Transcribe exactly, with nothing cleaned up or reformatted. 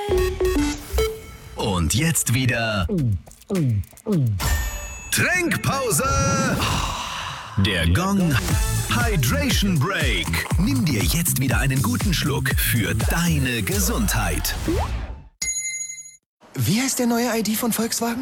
Und jetzt wieder Trinkpause. Der Gong Hydration Break. Nimm dir jetzt wieder einen guten Schluck für deine Gesundheit. Wie heißt der neue I D von Volkswagen?